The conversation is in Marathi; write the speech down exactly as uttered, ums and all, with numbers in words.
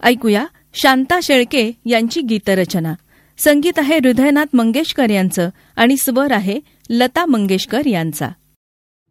ऐकूया शांता शेळके यांची गीतरचना. संगीत आहे हृदयनाथ मंगेशकर यांचं आणि स्वर आहे लता मंगेशकर यांचा.